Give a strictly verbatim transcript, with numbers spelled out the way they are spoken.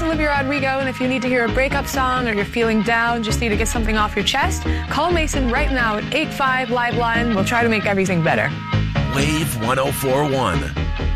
Olivia Rodrigo, and if you need to hear a breakup song or you're feeling down, just need to get something off your chest, call Mason right now at eight five Liveline. We'll try to make everything better. Wave one oh four one.